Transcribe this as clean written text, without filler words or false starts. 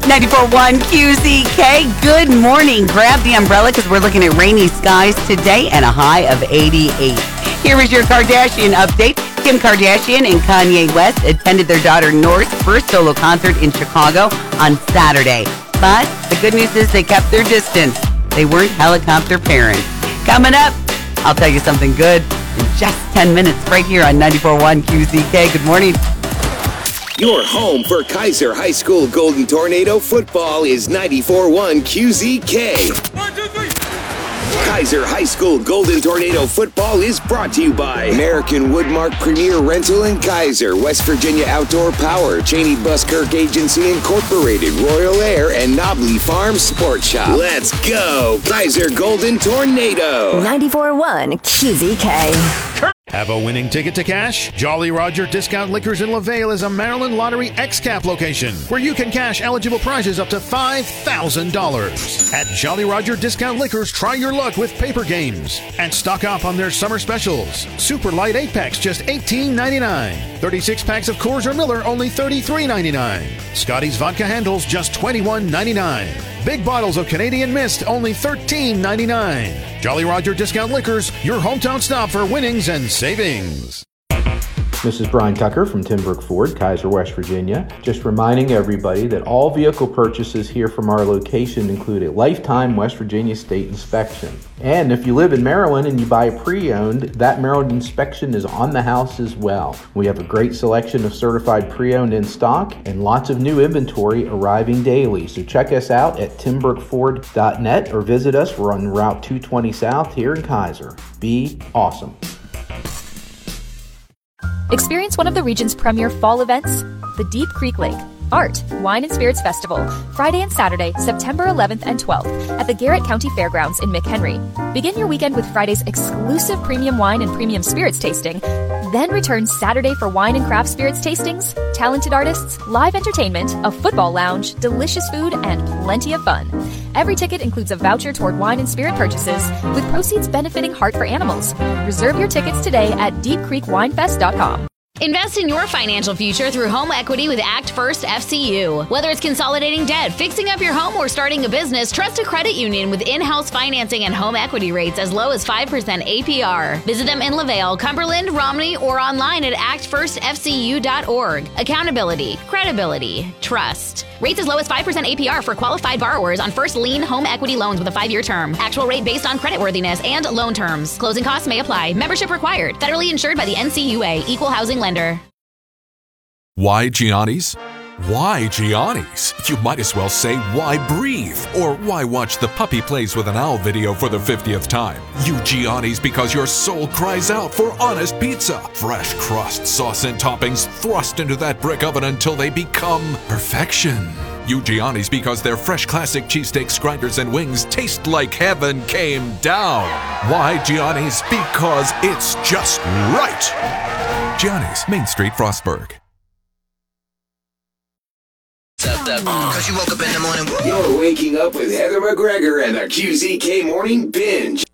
94.1 QZK. Good morning. Grab the umbrella because we're looking at rainy skies today and a high of 88. Here is your Kardashian update. Kim Kardashian and Kanye West attended their daughter North's first solo concert in Chicago on Saturday. But the good news is they kept their distance. They weren't helicopter parents. Coming up, I'll tell you something good in just 10 minutes right here on 94.1 QZK. Good morning. Your home for Kaiser High School Golden Tornado football is 94.1 QZK. 1, 2, 3. Kaiser High School Golden Tornado football is brought to you by American Woodmark Premier Rental and Kaiser, West Virginia Outdoor Power, Cheney Buskirk Agency Incorporated, Royal Air, and Knobley Farm Sports Shop. Let's go, Kaiser Golden Tornado. 94.1 QZK. Have a winning ticket to cash? Jolly Roger Discount Liquors in LaVale is a Maryland Lottery X-Cap location where you can cash eligible prizes up to $5,000. At Jolly Roger Discount Liquors, try your luck with paper games and stock up on their summer specials. Super Light 8-packs, just $18.99. 36 packs of Coors or Miller, only $33.99. Scotty's Vodka Handles, just $21.99. Big bottles of Canadian Mist, only $13.99. Jolly Roger Discount Liquors, your hometown stop for winnings and savings. This is Brian Tucker from Timbrook Ford, Kaiser, West Virginia. Just reminding everybody that all vehicle purchases here from our location include a lifetime West Virginia state inspection. And if you live in Maryland and you buy a pre-owned, that Maryland inspection is on the house as well. We have a great selection of certified pre-owned in stock and lots of new inventory arriving daily. So check us out at timbrookford.net or visit us. We're on Route 220 South here in Kaiser. Be awesome. Experience one of the region's premier fall events, the Deep Creek Lake Art, Wine and Spirits Festival, Friday and Saturday, September 11th and 12th at the Garrett County Fairgrounds in McHenry. Begin your weekend with Friday's exclusive premium wine and premium spirits tasting, then return Saturday for wine and craft spirits tastings, talented artists, live entertainment, a football lounge, delicious food, and plenty of fun. Every ticket includes a voucher toward wine and spirit purchases, with proceeds benefiting Heart for Animals. Reserve your tickets today at deepcreekwinefest.com. Invest in your financial future through home equity with Act First FCU. Whether it's consolidating debt, fixing up your home, or starting a business, trust a credit union with in-house financing and home equity rates as low as 5% APR. Visit them in LaVale, Cumberland, Romney, or online at actfirstfcu.org. Accountability, credibility, trust. Rates as low as 5% APR for qualified borrowers on first lien home equity loans with a 5-year term. Actual rate based on creditworthiness and loan terms. Closing costs may apply. Membership required. Federally insured by the NCUA. Equal housing lender. Why Gianni's? Why Gianni's? You might as well say why breathe, or why watch the Puppy Plays with an Owl video for the 50th time. You Gianni's because your soul cries out for honest pizza. Fresh crust, sauce, and toppings thrust into that brick oven until they become perfection. You Gianni's because their fresh classic cheesesteaks, grinders, and wings taste like heaven came down. Why Gianni's? Because it's just right. Gianni's, Main Street, Frostburg. Cause you woke up in the morning. You're waking up with Heather McGregor and the QZK Morning Binge.